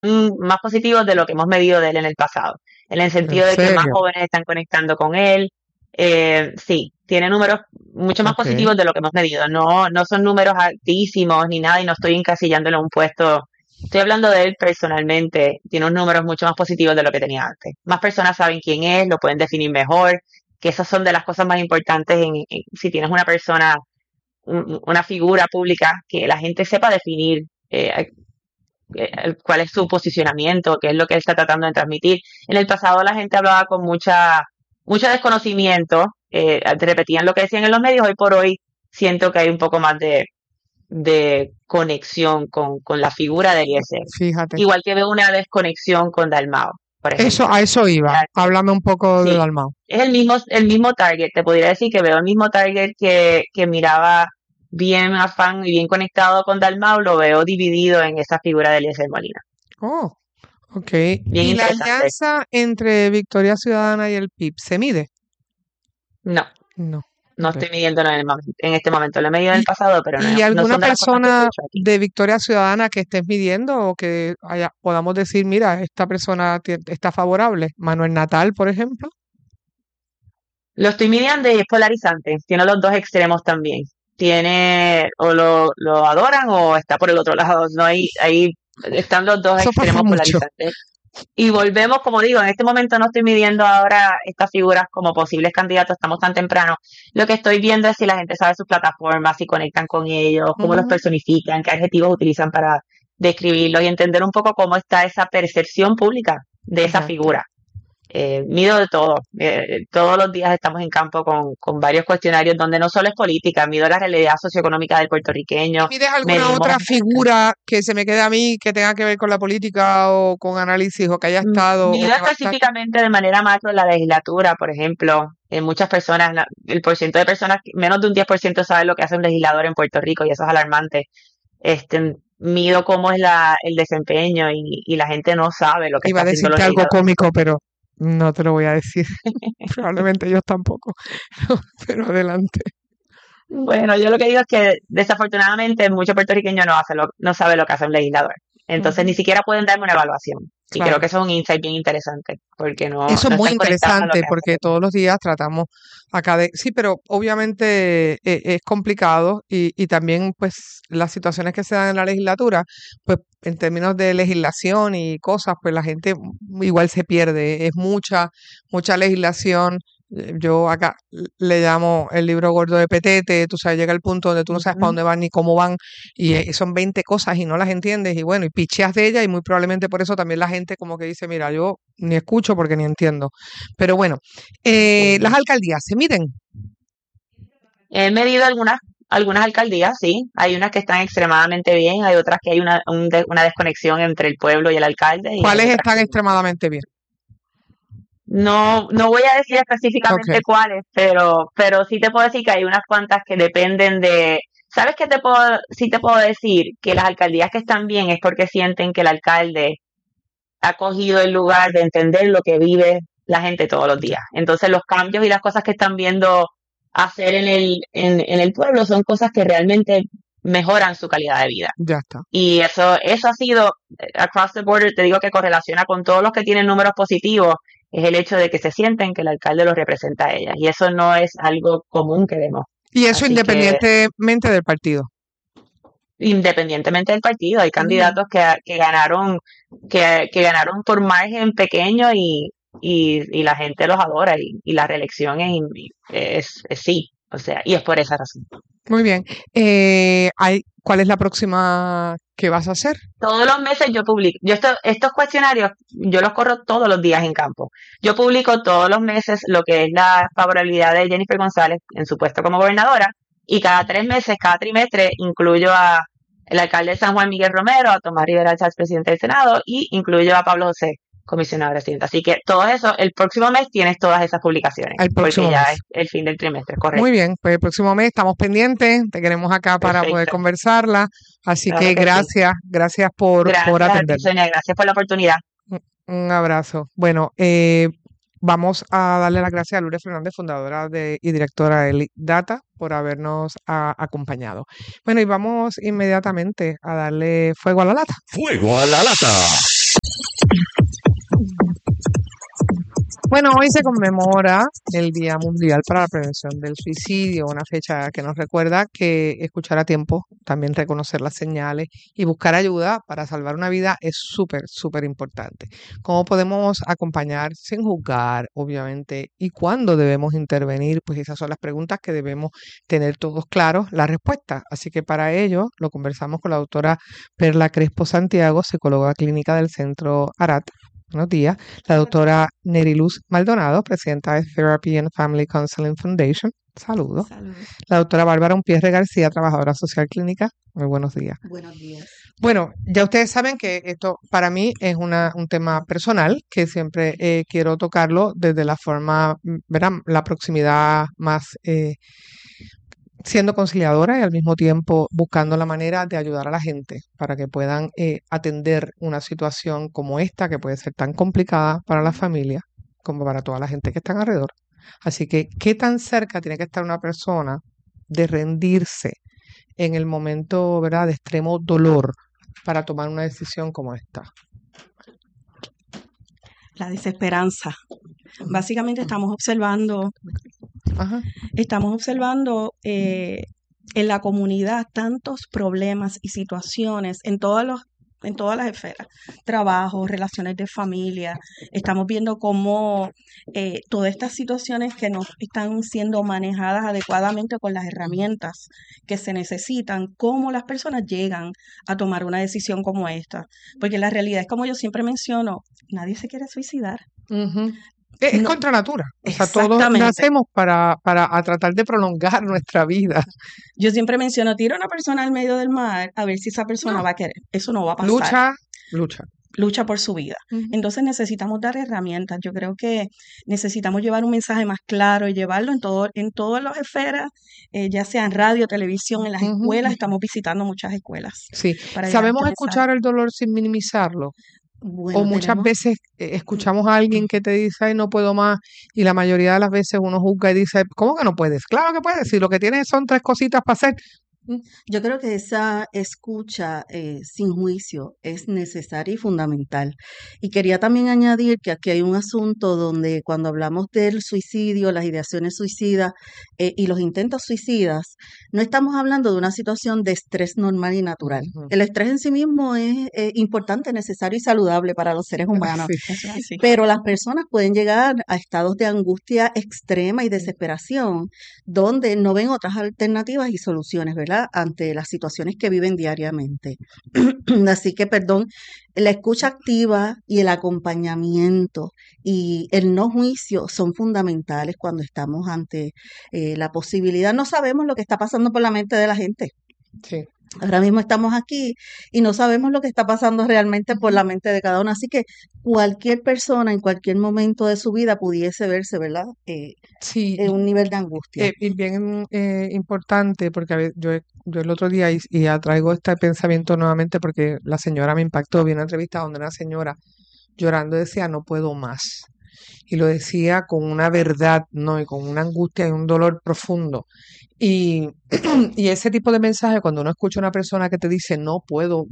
más positivos de lo que hemos medido de él en el pasado, en el ¿En sentido de que más serio? jóvenes están conectando con él. Sí, tiene números mucho más Ok. positivos de lo que hemos medido. No, no son números altísimos ni nada y no estoy encasillándolo en un puesto. Estoy hablando de él personalmente. Tiene unos números mucho más positivos de lo que tenía antes. Más personas saben quién es, lo pueden definir mejor, que esas son de las cosas más importantes si tienes una persona, una figura pública, que la gente sepa definir cuál es su posicionamiento, qué es lo que él está tratando de transmitir. En el pasado la gente hablaba con mucho desconocimiento, repetían lo que decían en los medios. Hoy por hoy siento que hay un poco más de conexión con la figura de Eliezer. Fíjate. Igual que veo una desconexión con Dalmao, por Eso, ejemplo. a eso O iba. sea, Háblame un poco de sí, Dalmau. es el mismo target. Te podría decir que veo el mismo target que miraba bien afán y bien conectado con Dalmau, lo veo dividido en esa figura de Eliezer Molina. Oh, ok. Bien ¿Y la interesante. alianza entre Victoria Ciudadana y el PIB se mide? No, No. no Ok. estoy midiéndolo en este momento. Lo he medido en el ¿Y, pasado, pero no, y no alguna son de las cosas que he persona hecho aquí. de Victoria Ciudadana que estés midiendo o que podamos decir, mira, esta persona está favorable? Manuel Natal, por ejemplo. Lo estoy midiendo y es polarizante. Tiene los dos extremos también. Tiene, o lo adoran o está por el otro lado. No ahí están los dos Eso pasa extremos mucho. polarizantes. Y volvemos, como digo, en este momento no estoy midiendo ahora estas figuras como posibles candidatos, estamos tan temprano. Lo que estoy viendo es si la gente sabe sus plataformas, si conectan con ellos, cómo los Ujú, personifican, qué adjetivos utilizan para describirlos y entender un poco cómo está esa percepción pública de esa ya está. figura. Mido de todo. Todos los días estamos en campo con varios cuestionarios donde no solo es política, mido la realidad socioeconómica del ¿Y puertorriqueño, mides alguna medimos. otra figura que se me quede a mí que tenga que ver con la política o con análisis o que haya estado o Mido que va a estar? específicamente de manera macro la legislatura, por ejemplo. Muchas personas, el porcentaje de personas, menos de un 10% sabe lo que hace un legislador en Puerto Rico y eso es alarmante. Mido cómo es el desempeño y la gente no sabe lo que Iba está a haciendo los decirte algo legisladores. cómico, pero no te lo voy a decir. Probablemente ellos tampoco. Pero adelante. Bueno, yo lo que digo es que desafortunadamente mucho puertorriqueño no sabe lo que hace un legislador. Entonces ni Ujú, siquiera pueden darme una evaluación. Y creo claro. que eso es un insight bien interesante, porque no, Eso es no muy están conectados a lo interesante que porque hacen. todos los días tratamos acá de... Sí, pero obviamente es complicado y también pues las situaciones que se dan en la legislatura, pues en términos de legislación y cosas, pues la gente igual se pierde. Es mucha legislación. Yo acá le llamo el libro gordo de Petete, tú sabes, llega el punto donde tú no sabes para Ujú. dónde van ni cómo van y son 20 cosas y no las entiendes y bueno, y picheas de ella y muy probablemente por eso también la gente como que dice, mira, yo ni escucho porque ni entiendo. Pero bueno, las Entiendo. alcaldías se miden. He medido algunas alcaldías, sí. Hay unas que están extremadamente bien, hay otras que hay una desconexión entre el pueblo y el alcalde, y hay ¿Cuáles otras están que extremadamente bien? no voy a decir Ok, específicamente cuáles, pero sí te puedo decir que hay unas cuantas que dependen de. ¿Sabes qué sí te puedo decir? Que las alcaldías que están bien es porque sienten que el alcalde ha cogido el lugar de entender lo que vive la gente todos los días. ya, Entonces los cambios y las cosas que están viendo hacer en el pueblo son cosas que realmente mejoran su calidad de vida. ya está. Y eso ha sido, across the border, te digo que correlaciona con todos los que tienen números positivos, es el hecho de que se sienten que el alcalde los representa a ellas. Y eso no es algo común que vemos. Y eso Así que, independientemente del partido. independientemente del partido, hay Ujú. candidatos que ganaron por margen pequeño y la gente los adora y la reelección es sí. O sea, y es por esa razón. Muy bien. ¿Cuál es la próxima que vas a hacer? Todos los meses yo publico, estos cuestionarios yo los corro todos los días en campo. Yo publico todos los meses lo que es la favorabilidad de Jennifer González en su puesto como gobernadora y cada 3 meses, cada trimestre, incluyo a el alcalde de San Juan Miguel Romero, a Tomás Rivera Chávez, presidente del Senado, y incluyo a Pablo José, comisionado residente. Así que todo eso, el próximo mes tienes todas esas publicaciones, El porque próximo ya es mes. el fin del trimestre, Muy correcto. bien, pues el próximo mes estamos pendientes, te queremos acá para poder Perfecto. conversarla, así Claro que que sí. gracias por Gracias a ti, atendernos. Sonia. Gracias por la oportunidad. Un abrazo. Bueno, vamos a darle las gracias a Lourdes Fernández, fundadora y directora de Elite Data, por habernos acompañado. Bueno, y vamos inmediatamente a darle fuego a la lata. Fuego a la lata. Bueno, hoy se conmemora el Día Mundial para la Prevención del Suicidio, una fecha que nos recuerda que escuchar a tiempo, también reconocer las señales y buscar ayuda para salvar una vida es súper, súper importante. ¿Cómo podemos acompañar sin juzgar, obviamente, y cuándo debemos intervenir? Pues esas son las preguntas que debemos tener todos claros la respuesta. Así que para ello lo conversamos con la doctora Perla Crespo Santiago, psicóloga clínica del Centro ARAT. Buenos días. La doctora Neriluz Maldonado, presidenta de Therapy and Family Counseling Foundation. Saludos. Saludos. La doctora Bárbara Unpierre García, trabajadora social clínica. Muy buenos días. Buenos días. Bueno, ya ustedes saben que esto para mí es un tema personal, que siempre quiero tocarlo desde la forma, ¿verdad? La proximidad más siendo conciliadora y al mismo tiempo buscando la manera de ayudar a la gente para que puedan atender una situación como esta, que puede ser tan complicada para la familia como para toda la gente que está alrededor. Así que, ¿qué tan cerca tiene que estar una persona de rendirse en el momento, ¿verdad?, de extremo dolor para tomar una decisión como esta? La desesperanza. Básicamente estamos observando Ajá. En la comunidad tantos problemas y situaciones en todas las esferas, trabajo, relaciones de familia. Estamos viendo cómo todas estas situaciones que no están siendo manejadas adecuadamente con las herramientas que se necesitan, cómo las personas llegan a tomar una decisión como esta. Porque la realidad es, como yo siempre menciono, nadie se quiere suicidar. Ujú. Es No, contra natura. O sea, todos exactamente. nacemos para a tratar de prolongar nuestra vida. Yo siempre menciono, tira a una persona al medio del mar a ver si esa persona No. va a querer. Eso no va a pasar. Lucha. Lucha por su vida. Ujú. Entonces necesitamos dar herramientas. Yo creo que necesitamos llevar un mensaje más claro y llevarlo en todas las esferas, ya sea en radio, televisión, en las Ujú. escuelas. Estamos visitando muchas escuelas Sí. para llevar ¿Sabemos este mensaje. escuchar el dolor sin minimizarlo? O Bueno, muchas tenemos, veces escuchamos a alguien que te dice, ay, no puedo más, y la mayoría de las veces uno juzga y dice, ¿cómo que no puedes? Claro que puedes, si lo que tienes son 3 cositas para hacer. Yo creo que esa escucha sin juicio es necesaria y fundamental. Y quería también añadir que aquí hay un asunto donde cuando hablamos del suicidio, las ideaciones suicidas y los intentos suicidas, no estamos hablando de una situación de estrés normal y natural. Ujú. El estrés en sí mismo es importante, necesario y saludable para los seres humanos. Sí. eso es así. Pero las personas pueden llegar a estados de angustia extrema y desesperación, donde no ven otras alternativas y soluciones, ¿verdad? Ante las situaciones que viven diariamente. Así que, perdón, la escucha activa y el acompañamiento y el no juicio son fundamentales cuando estamos ante la posibilidad. No sabemos lo que está pasando por la mente de la gente. Sí. Ahora mismo estamos aquí y no sabemos lo que está pasando realmente por la mente de cada uno. Así que cualquier persona en cualquier momento de su vida pudiese verse, ¿verdad? Sí, En un nivel de angustia. y bien importante, porque yo el otro día, y traigo este pensamiento nuevamente porque la señora me impactó, vi una entrevista donde una señora llorando decía, no puedo más. Y lo decía con una verdad, ¿no? Y con una angustia y un dolor profundo. Y, y ese tipo de mensaje, cuando uno escucha a una persona que te dice, no puedo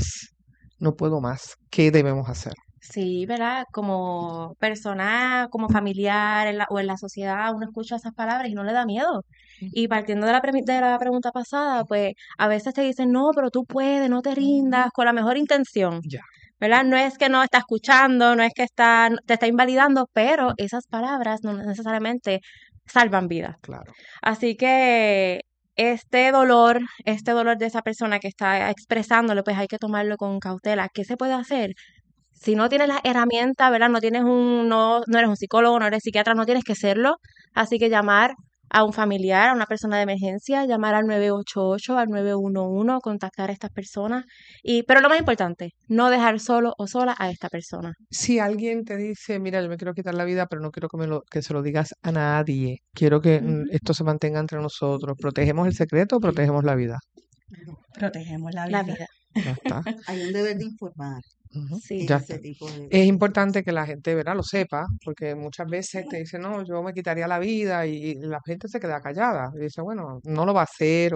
más, ¿qué debemos hacer? Sí, ¿verdad? Como persona, como familiar o en la sociedad, uno escucha esas palabras y no le da miedo. Y partiendo de de la pregunta pasada, pues a veces te dicen, no, pero tú puedes, no te rindas, con la mejor intención, Ya. ¿verdad? No es que no está escuchando, no es que te está invalidando, pero esas palabras no necesariamente salvan vidas. Claro. Así que este dolor de esa persona que está expresándolo, pues hay que tomarlo con cautela. ¿Qué se puede hacer? Si no tienes las herramientas, ¿verdad? No eres un psicólogo, no eres psiquiatra, no tienes que serlo. Así que llamar a un familiar, a una persona de emergencia, llamar al 988, al 911, contactar a estas personas. Pero lo más importante, no dejar solo o sola a esta persona. Si alguien te dice, mira, yo me quiero quitar la vida, pero no quiero que se lo digas a nadie, quiero que esto se mantenga entre nosotros, ¿protegemos el secreto o protegemos la vida? Protegemos la La vida. vida. Ya está. Hay un deber de informar Ujú. Sí. Ya ese está. tipo de Es importante que la gente, ¿verdad?, lo sepa, porque muchas veces te dicen, no, yo me quitaría la vida y la gente se queda callada. Y dice, bueno, no lo va a hacer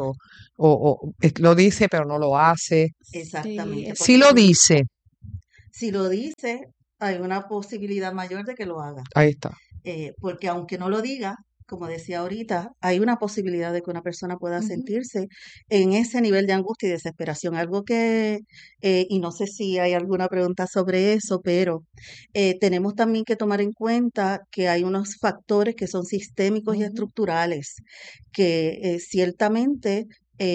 lo dice, pero no lo hace. Exactamente. Sí, Sí lo dice. Si lo dice, hay una posibilidad mayor de que lo haga. Ahí está. Porque aunque no lo diga, como decía ahorita, hay una posibilidad de que una persona pueda Ujú. sentirse en ese nivel de angustia y desesperación. Algo que, y no sé si hay alguna pregunta sobre eso, pero tenemos también que tomar en cuenta que hay unos factores que son sistémicos y Ujú. estructurales que ciertamente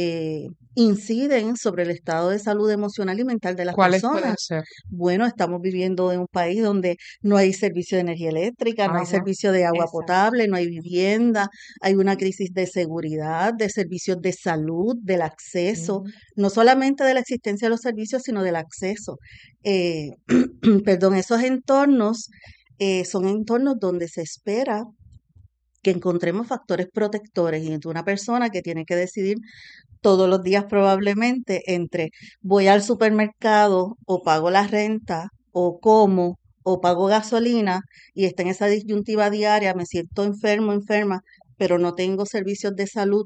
inciden sobre el estado de salud emocional y mental de las ¿Cuáles pueden personas. ser? Bueno, estamos viviendo en un país donde no hay servicio de energía eléctrica, no hay Agua. servicio de agua Exacto. potable, no hay vivienda, hay una crisis de seguridad, de servicios de salud, del acceso, Ujú. no solamente de la existencia de los servicios, sino del acceso. Eh, perdón, esos entornos son entornos donde se espera que encontremos factores protectores y entre una persona que tiene que decidir todos los días probablemente entre voy al supermercado o pago la renta o como o pago gasolina y está en esa disyuntiva diaria, me siento enfermo, enferma, pero no tengo servicios de salud,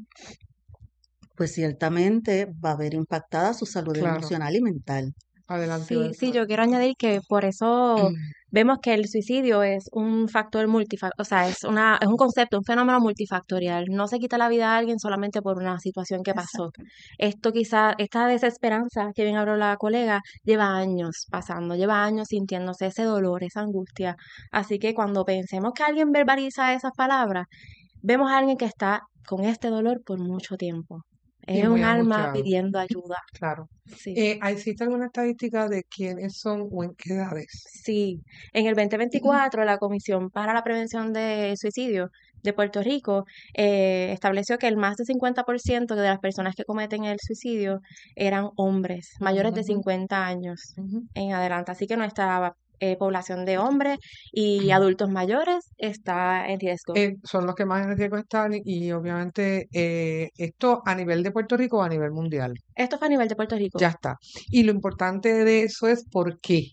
pues ciertamente va a ver impactada su salud Claro. emocional y mental. Adelante, Sí, Berta. sí, yo quiero añadir que por eso vemos que el suicidio es un factor o sea, es un concepto, un fenómeno multifactorial. No se quita la vida a alguien solamente por una situación que pasó. Exacto. Esto quizá, esta desesperanza que bien habló la colega, lleva años pasando, lleva años sintiéndose ese dolor, esa angustia. Así que cuando pensemos que alguien verbaliza esas palabras, vemos a alguien que está con este dolor por mucho tiempo. Y Es muy un alma angustiado. pidiendo ayuda. Claro. Sí. ¿Existe alguna estadística de quiénes son o en qué edades? Sí, en el 2024 la Comisión para la Prevención de Suicidio de Puerto Rico estableció que el más de 50% de las personas que cometen el suicidio eran hombres mayores de Ujú, 50 años ujú. en adelante. Así que nuestra población de hombres y adultos mayores está en riesgo. Son los que más en riesgo están y obviamente esto a nivel de Puerto Rico o a nivel mundial. Esto fue a nivel de Puerto Rico. Ya está. Y lo importante de eso es por qué.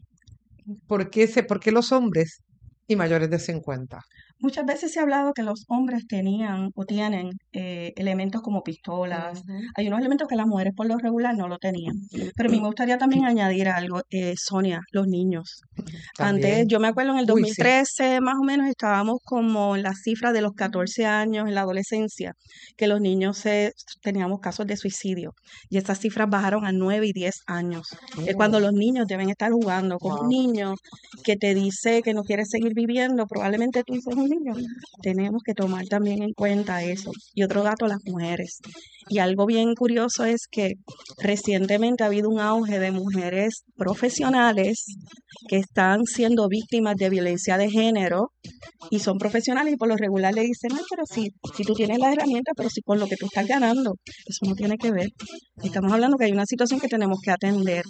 ¿Por qué los hombres y mayores de 50? Muchas veces se ha hablado que los hombres tenían o tienen elementos como pistolas. Ujú. Hay unos elementos que las mujeres por lo regular no lo tenían. Pero a mí me gustaría también añadir algo, Sonia, los niños. Antes, También. yo me acuerdo en el Uy, sí. 2013 más o menos estábamos como en la cifra de los 14 años en la adolescencia, que los niños teníamos casos de suicidio. Y esas cifras bajaron a 9 y 10 años. Es cuando los niños deben estar jugando con un Wow. niño que te dice que no quiere seguir viviendo, probablemente tú dices un niño. Tenemos que tomar también en cuenta eso. Y otro dato, las mujeres. Y algo bien curioso es que recientemente ha habido un auge de mujeres profesionales que están siendo víctimas de violencia de género y son profesionales y por lo regular le dicen, ay, pero si tú tienes las herramientas, pero si con lo que tú estás ganando, eso no tiene que ver. Estamos hablando que hay una situación que tenemos que atender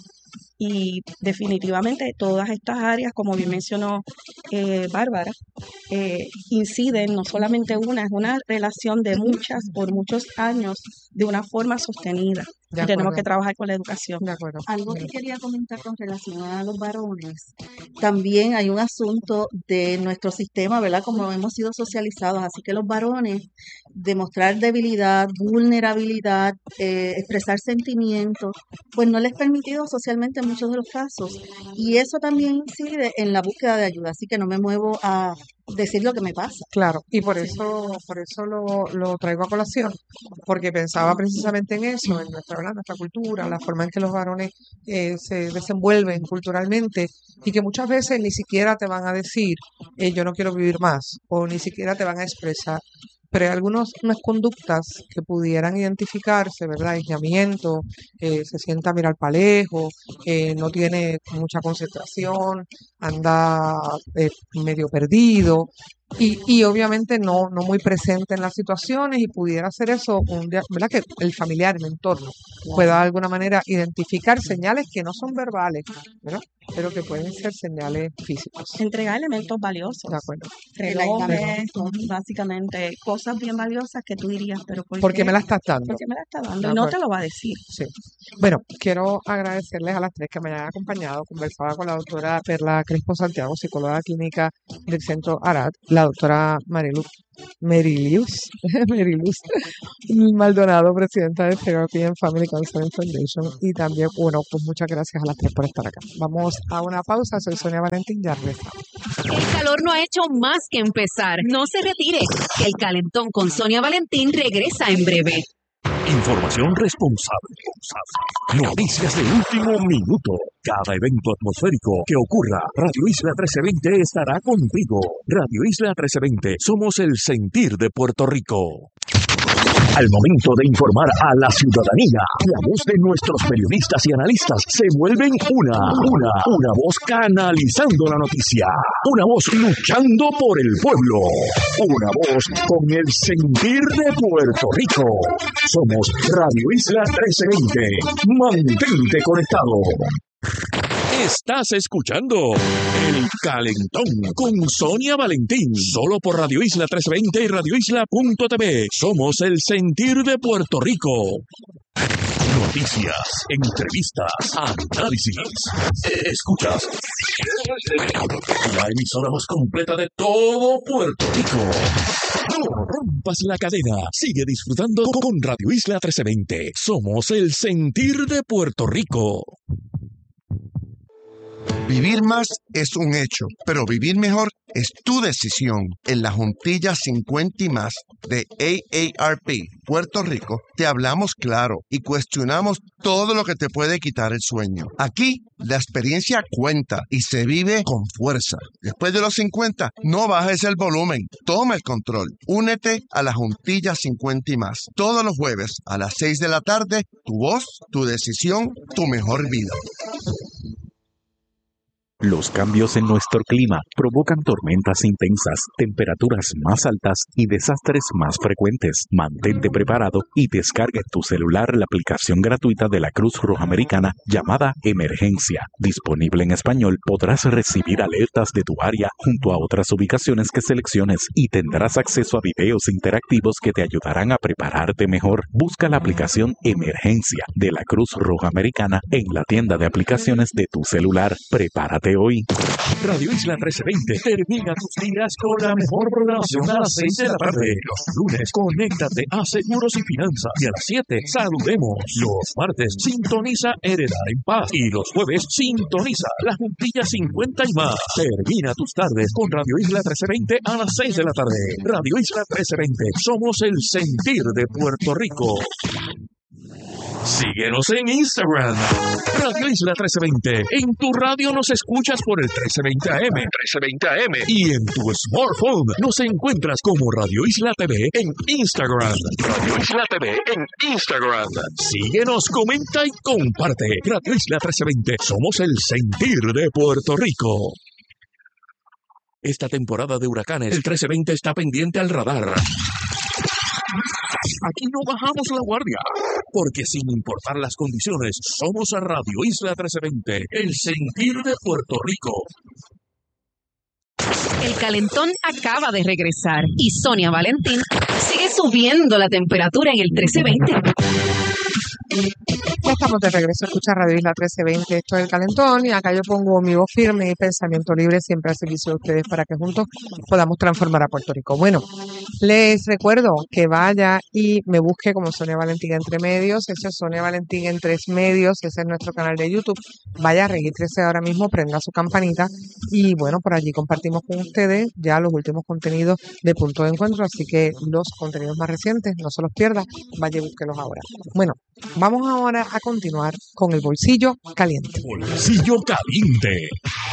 y definitivamente todas estas áreas, como bien mencionó Bárbara, inciden, no solamente una, es una relación de muchas, por muchos años, de una forma sostenida. De Y tenemos acuerdo. que trabajar con la educación. De acuerdo. Algo que quería comentar con relación a los varones, también hay un asunto de nuestro sistema, ¿verdad? Como hemos sido socializados, así que los varones, demostrar debilidad, vulnerabilidad, expresar sentimientos, pues no les es permitido socialmente en muchos de los casos. Y eso también incide en la búsqueda de ayuda, así que no me muevo a decir lo que me pasa. Claro, y Sí. por eso lo traigo a colación, porque pensaba precisamente en eso, en nuestra, ¿verdad? Nuestra cultura, la forma en que los varones se desenvuelven culturalmente y que muchas veces ni siquiera te van a decir yo no quiero vivir más o ni siquiera te van a expresar. Pero hay unas conductas que pudieran identificarse, ¿verdad? Aislamiento, se sienta a mirar para lejos, no tiene mucha concentración, anda medio perdido y obviamente no muy presente en las situaciones y pudiera hacer eso un día, ¿verdad? Que el familiar, el entorno, pueda de alguna manera identificar señales que no son verbales, ¿verdad? Pero que pueden ser señales físicas. Entregar elementos valiosos, De acuerdo. relojes, básicamente cosas bien valiosas que tú dirías, pero ¿Por qué me la estás dando? ¿Por qué me la está De dando? Y no te acuerdo. lo va a decir. Sí. Bueno, quiero agradecerles a las tres que me hayan acompañado. Conversaba con la doctora Perla Crespo Santiago, psicóloga clínica del Centro ARAD. La la doctora Mariluz Maldonado, presidenta de Therapy and Family Counseling Foundation. Y también, bueno, pues muchas gracias a las tres por estar acá. Vamos a una pausa. Soy Sonia Valentín, ya regresamos. El calor no ha hecho más que empezar. No se retire. El Calentón con Sonia Valentín regresa en breve. Información responsable. Noticias de último minuto. Cada evento atmosférico que ocurra, Radio Isla 1320 estará contigo. Radio Isla 1320, somos el sentir de Puerto Rico. Al momento de informar a la ciudadanía, la voz de nuestros periodistas y analistas se vuelven una voz canalizando la noticia, una voz luchando por el pueblo, una voz con el sentir de Puerto Rico. Somos Radio Isla 1320. Mantente conectado. Estás escuchando El Calentón con Sonia Valentín, solo por Radio Isla 1320 y radioisla.tv. Somos el sentir de Puerto Rico. Noticias, entrevistas, análisis. Escuchas la emisora más completa de todo Puerto Rico. No rompas la cadena. Sigue disfrutando con Radio Isla 1320. Somos el sentir de Puerto Rico. Vivir más es un hecho, pero vivir mejor es tu decisión. En la Juntilla 50 y más de AARP Puerto Rico, te hablamos claro y cuestionamos todo lo que te puede quitar el sueño. Aquí, la experiencia cuenta y se vive con fuerza. Después de los 50, no bajes el volumen, toma el control. Únete a la Juntilla 50 y más. Todos los jueves a las 6 de la tarde, tu voz, tu decisión, tu mejor vida. Los cambios en nuestro clima provocan tormentas intensas, temperaturas más altas y desastres más frecuentes. Mantente preparado y descarga en tu celular la aplicación gratuita de la Cruz Roja Americana llamada Emergencia. Disponible en español, podrás recibir alertas de tu área junto a otras ubicaciones que selecciones y tendrás acceso a videos interactivos que te ayudarán a prepararte mejor. Busca la aplicación Emergencia de la Cruz Roja Americana en la tienda de aplicaciones de tu celular. Prepárate hoy. Radio Isla 1320 termina tus días con la mejor programación a las 6 de la tarde. Los lunes, conéctate a Seguros y Finanzas. Y a las 7, saludemos. Los martes, sintoniza Heredar en Paz. Y los jueves, sintoniza La Juntilla 50 y más. Termina tus tardes con Radio Isla 1320 a las 6 de la tarde. Radio Isla 1320. Somos el sentir de Puerto Rico. Síguenos en Instagram, Radio Isla 1320. En tu radio nos escuchas por el 1320 AM, y en tu smartphone nos encuentras como Radio Isla TV en Instagram. Radio Isla TV en Instagram. Síguenos, comenta y comparte. Radio Isla 1320. Somos el sentir de Puerto Rico. Esta temporada de huracanes, el 1320 está pendiente al radar. Aquí no bajamos la guardia, porque sin importar las condiciones, somos a Radio Isla 1320, el sentir de Puerto Rico. El calentón acaba de regresar y Sonia Valentín sigue subiendo la temperatura en el 1320. Ya estamos de regreso a escuchar Radio Isla 1320. Esto es El Calentón y acá yo pongo mi voz firme y pensamiento libre siempre al servicio de ustedes para que juntos podamos transformar a Puerto Rico. Bueno, les recuerdo que vaya y me busque como Sonia Valentín Entre Medios. Eso es Sonia Valentín en 3 Medios. Ese es nuestro canal de YouTube. Vaya, regístrese ahora mismo, prenda su campanita y bueno, por allí compartimos con ustedes ya los últimos contenidos de Punto de Encuentro. Así que los contenidos más recientes, no se los pierda. Vaya y búsquelos ahora. Bueno, vamos ahora a continuar con el bolsillo caliente. Bolsillo caliente.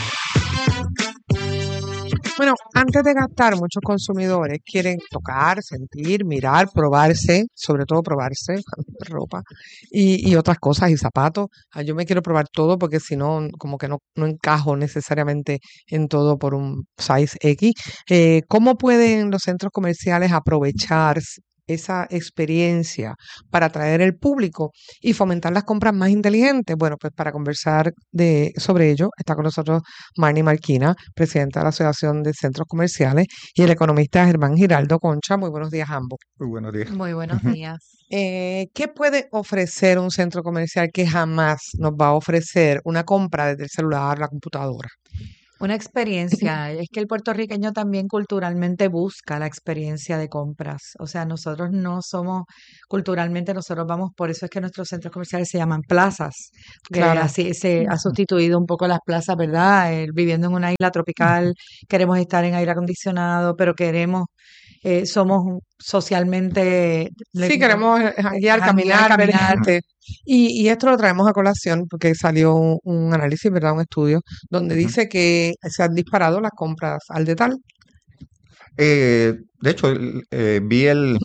Bueno, antes de gastar, muchos consumidores quieren tocar, sentir, mirar, probarse, sobre todo probarse ropa y otras cosas y zapatos. Yo me quiero probar todo porque si no, como que no encajo necesariamente en todo por un size X. ¿Cómo pueden los centros comerciales aprovechar esa experiencia para atraer el público y fomentar las compras más inteligentes? Bueno, pues para conversar sobre ello está con nosotros Marnie Marquina, presidenta de la Asociación de Centros Comerciales, y el economista Germán Giraldo Concha. Muy buenos días a ambos. Muy buenos días. Muy buenos días. ¿Qué puede ofrecer un centro comercial que jamás nos va a ofrecer una compra desde el celular, la computadora? Una experiencia, es que el puertorriqueño también culturalmente busca la experiencia de compras. O sea, nosotros no somos, culturalmente nosotros vamos, por eso es que nuestros centros comerciales se llaman plazas, que Claro. así se ha sustituido un poco las plazas, ¿verdad? Viviendo en una isla tropical, queremos estar en aire acondicionado, pero somos socialmente, Sí, queremos janguear, caminar, ver gente. Y esto lo traemos a colación porque salió un análisis, ¿verdad? Un estudio donde dice que se han disparado las compras al detalle. De hecho, vi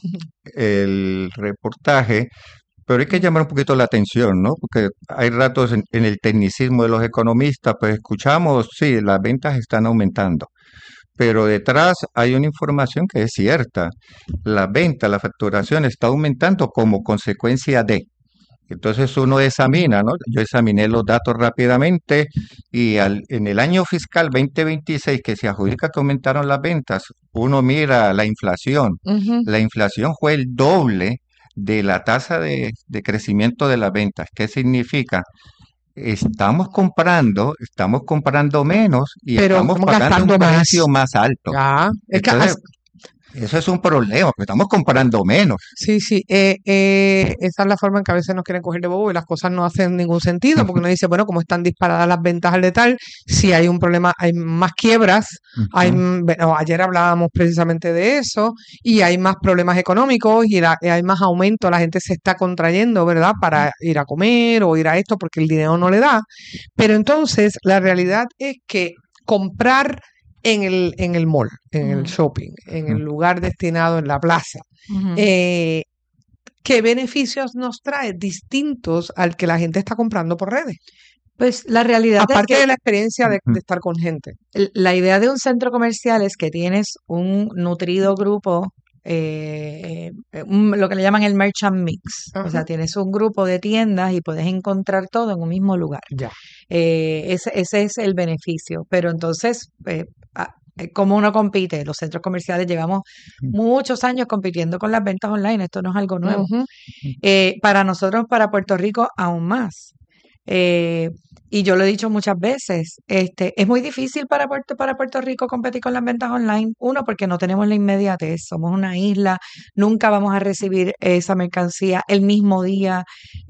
el reportaje, pero hay que llamar un poquito la atención, ¿no? Porque hay ratos en el tecnicismo de los economistas, pues escuchamos, sí, las ventas están aumentando, pero detrás hay una información que es cierta. La venta, la facturación está aumentando como consecuencia de. Entonces uno examina, ¿no? Yo examiné los datos rápidamente y en el año fiscal 2026 que se adjudica que aumentaron las ventas, uno mira la inflación. Ujú. La inflación fue el doble de la tasa de crecimiento de las ventas. ¿Qué significa? Estamos comprando menos y Pero estamos estamos pagando un gastando más. precio más alto. Ya, es que Entonces, eso es un problema, porque estamos comprando menos. sí, esa es la forma en que a veces nos quieren coger de bobo y las cosas no hacen ningún sentido, porque uno dice, bueno, como están disparadas las ventas al detalle, si hay un problema, hay más quiebras, bueno, ayer hablábamos precisamente de eso, y hay más problemas económicos y hay más aumento, la gente se está contrayendo, ¿verdad? Para ir a comer o ir a esto porque el dinero no le da. Pero entonces, la realidad es que comprar en el mall, en el shopping, en el lugar destinado en la plaza, Ujú. ¿qué beneficios nos trae distintos al que la gente está comprando por redes? Pues la realidad es Aparte que de la experiencia de estar con gente. la idea de un centro comercial es que tienes un nutrido grupo, lo que le llaman el merchant mix. O sea, Ajá. tienes un grupo de tiendas y puedes encontrar todo en un mismo lugar. Ya. Ese es el beneficio. Pero entonces, ¿cómo uno compite? Los centros comerciales llevamos muchos años compitiendo con las ventas online. Esto no es algo nuevo. Ujú. Para nosotros, para Puerto Rico, aún más. Y yo lo he dicho muchas veces, es muy difícil para Puerto Rico competir con las ventas online. Uno, porque no tenemos la inmediatez, somos una isla, nunca vamos a recibir esa mercancía el mismo día.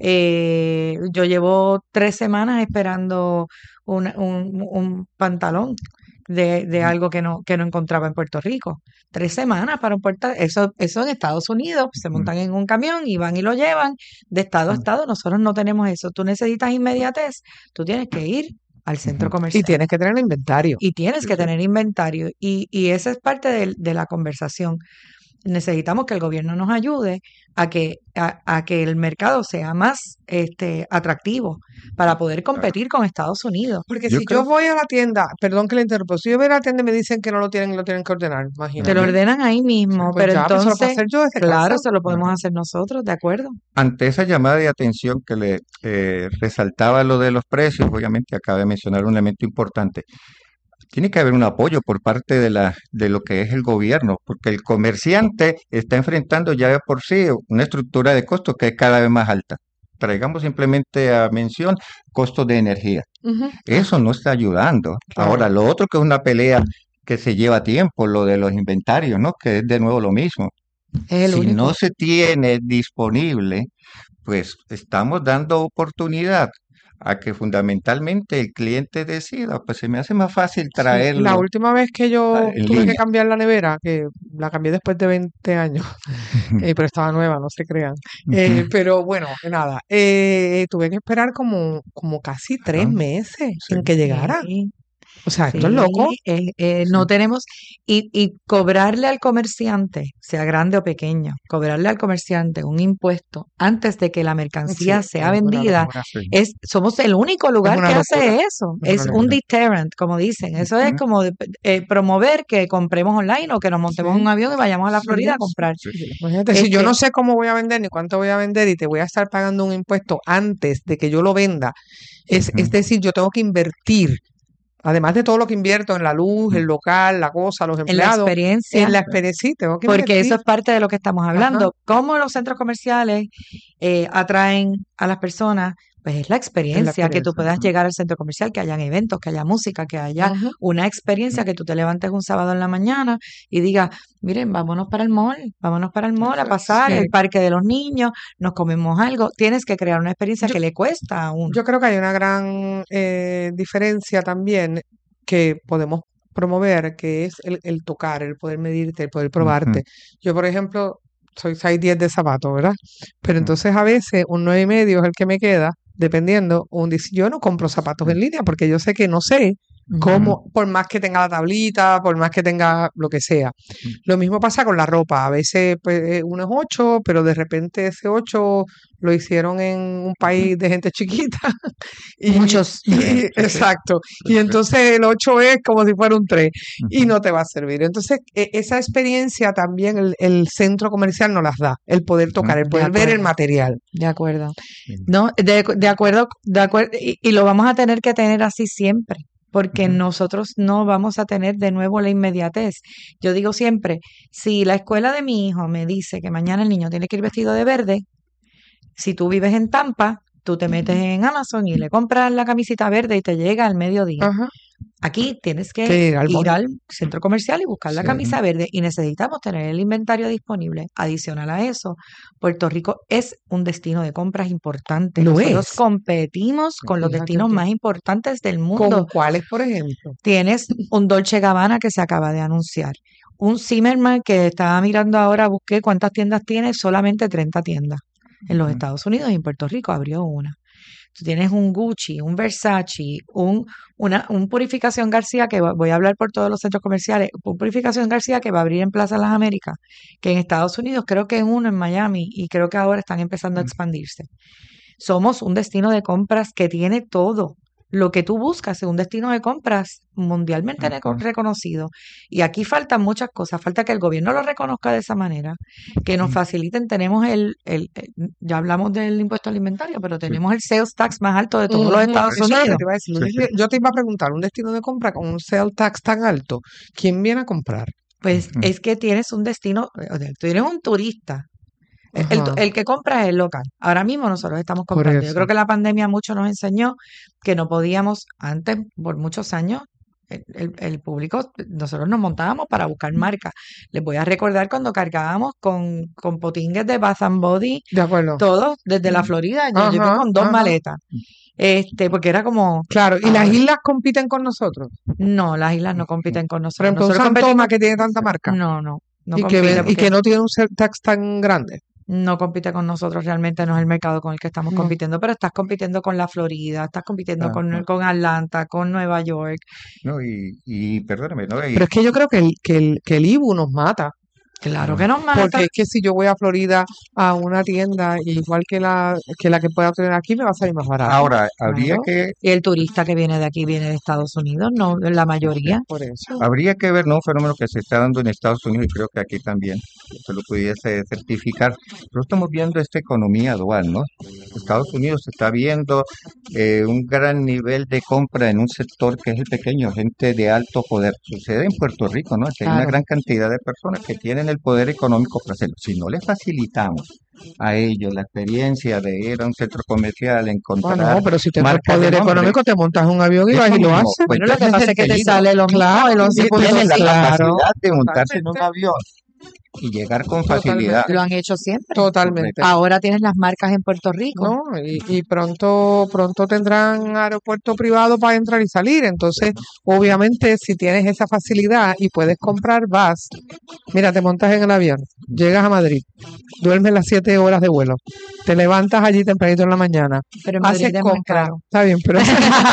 Yo llevo 3 semanas esperando un pantalón de algo que no encontraba en Puerto Rico. 3 semanas para un eso en Estados Unidos, se montan en un camión y van y lo llevan de estado a estado. Nosotros no tenemos eso. Tú necesitas inmediatez, tú tienes que ir al centro Y comercial tienes que tener inventario. y tienes que tener inventario. Y esa es parte de la conversación. Necesitamos que el gobierno nos ayude a que el mercado sea más atractivo para poder competir con Estados Unidos. Porque Yo si creo- yo voy a la tienda, perdón que le interrumpo, si yo voy a la tienda y me dicen que no lo tienen que ordenar, Te lo imagínate. ordenan ahí mismo, Pues pero ya, pues eso lo puedo entonces, hacer yo desde claro, casa. eso lo podemos hacer nosotros, ¿de acuerdo? Ante esa llamada de atención que le resaltaba lo de los precios, obviamente acaba de mencionar un elemento importante. Tiene que haber un apoyo por parte de lo que es el gobierno, porque el comerciante está enfrentando ya de por sí una estructura de costos que es cada vez más alta. Traigamos simplemente a mención costos de energía. Ujú. Eso no está ayudando. Claro. Ahora, lo otro que es una pelea que se lleva tiempo, lo de los inventarios, ¿no? Que es de nuevo lo mismo. Es el Si único. no se tiene disponible, pues estamos dando oportunidad a que fundamentalmente el cliente decida, pues se me hace más fácil Sí, la traerlo última vez que yo en tuve que línea. cambiar la nevera, que la cambié después de 20 años, pero estaba nueva, no se crean. Pero bueno, nada, tuve que esperar como casi 3 Ajá, meses sí. en que llegara. Sí, O sea, esto es loco. no tenemos, y cobrarle al comerciante, sea grande o pequeño, cobrarle al comerciante un impuesto antes de que la mercancía Sí, sea es una vendida, locura. Sí. somos el único lugar una que locura. hace eso. Es Es una un locura. deterrent, como dicen. Eso es Ujú. como promover que compremos online o que nos montemos en Sí, un avión y vayamos a la sí, Florida a comprar. Sí. Imagínate, si yo Este, no sé cómo voy a vender ni cuánto voy a vender y te voy a estar pagando un impuesto antes de que yo lo venda, es Ujú. decir, yo tengo que invertir, además de todo lo que invierto en la luz, el local, la cosa, los en la empleados, experiencia, en la experiencia, sí, tengo que porque invertir. eso es parte de lo que estamos Ajá. hablando. Cómo los centros comerciales atraen a las personas Pues es la Es la experiencia, que tú experiencia. puedas llegar al centro comercial, que hayan eventos, que haya música, que haya Ujú. una experiencia, que tú te levantes un sábado en la mañana y digas, miren, vámonos para el mall a pasar, Sí. el parque de los niños, nos comemos algo. Tienes que crear una experiencia Yo, que le cuesta a uno. yo creo que hay una gran diferencia también que podemos promover, que es el tocar, el poder medirte, el poder Ujú, probarte. Yo, por ejemplo, soy size 10 de zapatos, ¿verdad? Pero ujú, entonces a veces un 9,5 es el que me queda, dependiendo. Yo no compro zapatos en línea porque yo sé que no sé Ujú. cómo, por más que tenga la tablita, por más que tenga lo que sea. Lo mismo pasa con la ropa. A veces pues, uno es 8, pero de repente ese 8 lo hicieron en un país de gente chiquita. Y, Muchos. exacto. Y entonces el 8 es como si fuera un 3 y ujú. no te va a servir. Entonces, esa experiencia también el centro comercial nos las da, el poder tocar, el De poder ver el acuerdo, material. de acuerdo. Sí. No, de acuerdo, y lo vamos a tener que tener así siempre, porque Ujú, nosotros no vamos a tener de nuevo la inmediatez. Yo digo siempre, si la escuela de mi hijo me dice que mañana el niño tiene que ir vestido de verde, si tú vives en Tampa, tú te metes en Amazon y le compras la camisita verde y te llega al mediodía. Ajá. Aquí tienes que Que ir al ir mall. al centro comercial y buscar la Sí. camisa verde y necesitamos tener el inventario disponible. Adicional a eso, Puerto Rico es un destino de compras importante. Lo Nosotros es. competimos con los Fíjate destinos tú. más importantes del ¿Como mundo. cuáles, por ejemplo? Tienes un Dolce Gabbana que se acaba de anunciar, un Zimmermann que estaba mirando ahora, busqué cuántas tiendas tiene, solamente 30 tiendas en los ujú. Estados Unidos y en Puerto Rico abrió una. Tú tienes un Gucci, un Versace, un Purificación García, que voy a hablar por todos los centros comerciales, un Purificación García que va a abrir en Plaza Las Américas, que en Estados Unidos creo que es uno en Miami y creo que ahora están empezando a expandirse. Somos un destino de compras que tiene todo lo que tú buscas, es un destino de compras mundialmente Ujú. reconocido. Y aquí faltan muchas cosas, falta que el gobierno lo reconozca de esa manera, que nos faciliten, tenemos ya hablamos del impuesto al inventario, pero Sí. tenemos el sales tax más alto de todos los Ujú. Estados Eso es lo que Unidos. te iba a decir. Sí. Yo te iba a preguntar, un destino de compra con un sales tax tan alto, ¿quién viene a comprar? Pues Ujú. es que tienes un destino, o sea, tú eres un turista. El Ajá. que compra es el local. Ahora mismo nosotros estamos Por comprando. Yo eso. creo que la pandemia mucho nos enseñó que no podíamos, antes, por muchos años, el público, nosotros nos montábamos para buscar marcas. Les voy a recordar cuando cargábamos con potingues de Bath and Body, De acuerdo. todos desde la Florida. Yo llegué Ajá, con 2 ajá. maletas. Porque era como, Claro, ¿y las ahora, islas compiten con nosotros? no, las islas no compiten con Por nosotros. ejemplo, un Nosotros San competimos, Tomás que tiene tanta marca no y compite y porque que no tiene un sales tax tan grande. no compite con nosotros, realmente no es el mercado con el que estamos No. compitiendo, pero estás compitiendo con la Florida, estás compitiendo Ajá. con Atlanta, con Nueva York. No, y perdóname, ¿no? Pero es que yo creo que el IBU nos mata. Claro que nos mata. Porque es que si yo voy a Florida a una tienda, igual que la que pueda tener aquí, me va a salir más barato. Ahora, habría Claro. que, Y el turista que viene de aquí viene de Estados Unidos, no la mayoría. Por eso. habría que ver, ¿no? Un fenómeno que se está dando en Estados Unidos y creo que aquí también se lo pudiese certificar. Pero estamos viendo esta economía dual, ¿no? Estados Unidos está viendo un gran nivel de compra en un sector que es el pequeño, gente de alto poder. Sucede en Puerto Rico, ¿no? Que hay una Claro. gran cantidad de personas que tienen el poder económico para hacerlo. Si no les facilitamos a ellos la experiencia de ir a un centro comercial, Bueno, encontrar pero si tienes marcas de poder nombre, económico, te montas en un avión y eso vas y lo mismo, haces. pues Bueno, lo que ese es pasa el es que te peligro. sale lo mismo, Claro, el Si tienen 11%. la claro. capacidad de montarse en un Totalmente. avión y llegar con facilidad, Totalmente. Lo han hecho siempre. Totalmente. Ahora tienes las marcas en Puerto Rico. ¿No? Y pronto tendrán aeropuerto privado para entrar y salir. Entonces, obviamente, si tienes esa facilidad y puedes comprar, vas. Mira, te montas en el avión, llegas a Madrid, duermes las 7 horas de vuelo, te levantas allí tempranito en la mañana, Pero en Madrid haces es más compras. caro. Está bien, pero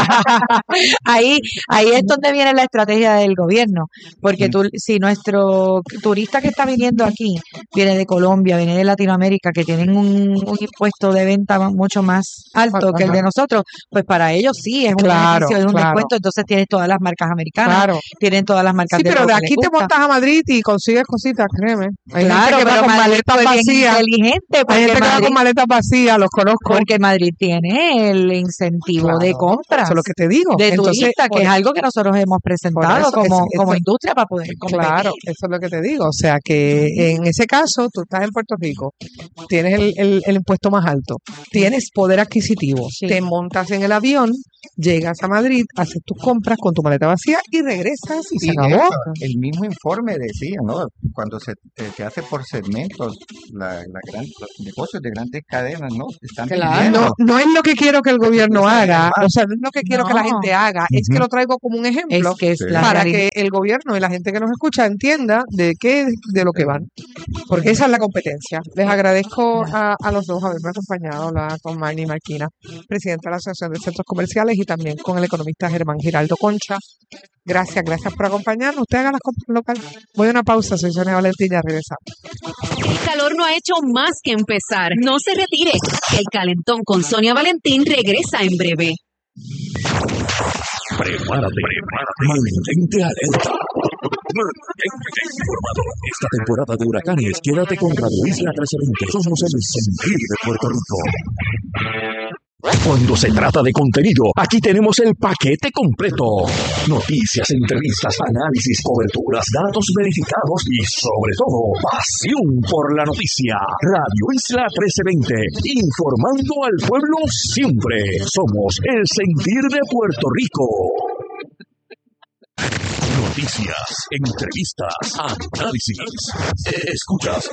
Ahí es donde viene la estrategia del gobierno, porque si nuestro turista que está viniendo aquí viene de Colombia, viene de Latinoamérica, que tienen un impuesto de venta mucho más alto que el de nosotros, pues para ellos sí es un Claro, beneficio, es un claro. descuento, entonces tienes todas las marcas americanas, claro. tienen todas las marcas Sí, de pero lo de que les aquí te gusta. montas a Madrid y consigues cositas, créeme. Hay Claro, gente que va pero con Madrid maletas fue bien vacías. inteligente Hay porque gente que va Madrid, con maletas vacías, los conozco. porque Madrid tiene el incentivo de Claro, compras eso es lo que te digo. de Entonces, turista, que es algo que nosotros hemos por presentado eso, como industria para poder competir. claro, eso es lo que te digo. O sea, que En ese caso, tú estás en Puerto Rico, tienes el impuesto más alto, tienes poder adquisitivo, te montas en el avión, llegas a Madrid, haces tus compras con tu maleta vacía y regresas y se acabó. El mismo informe decía, ¿no? Cuando se hace por segmentos, los negocios de grandes cadenas, ¿no? Están Claro, no es lo que quiero que el gobierno haga, o sea, no es lo que quiero que la gente haga, es que lo traigo como un ejemplo para que el gobierno y la gente que nos escucha entienda de lo que van, porque esa es la competencia. Les agradezco a los dos haberme acompañado, con Magni Marquina, presidenta de la Asociación de Centros Comerciales, y también con el economista Germán Giraldo Concha. Gracias por acompañarnos. Usted haga las compras locales. Voy a una pausa, soy Sonia Valentín, ya regresamos. El calor no ha hecho más que empezar. No se retire. El calentón con Sonia Valentín regresa en breve. Prepárate. Mantente alerta. Mantente informado. Esta temporada de huracanes, quédate con Radio Isla 1320. Somos el sentir de Puerto Rico. Cuando se trata de contenido, aquí tenemos el paquete completo. Noticias, entrevistas, análisis, coberturas, datos verificados y, sobre todo, pasión por la noticia. Radio Isla 1320, informando al pueblo siempre. Somos el sentir de Puerto Rico. Noticias, entrevistas, análisis. Escuchas